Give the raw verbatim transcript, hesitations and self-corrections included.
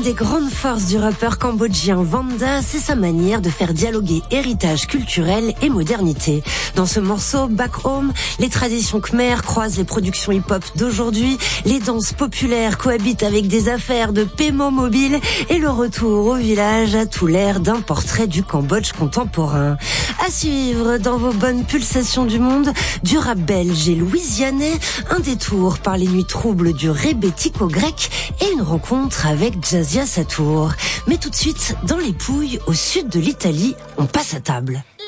des grandes forces du rappeur cambodgien Vanda, c'est sa manière de faire dialoguer héritage culturel et modernité. Dans ce morceau, Back Home, les traditions khmères croisent les productions hip-hop d'aujourd'hui, les danses populaires cohabitent avec des affaires de paiement mobile et le retour au village a tout l'air d'un portrait du Cambodge contemporain. À suivre dans vos bonnes pulsations du monde, du rap belge et louisianais, un détour par les nuits troubles du rébético-grec et une rencontre avec Jazzia Satour. Mais tout de suite, dans les Pouilles, au sud de l'Italie, on passe à table.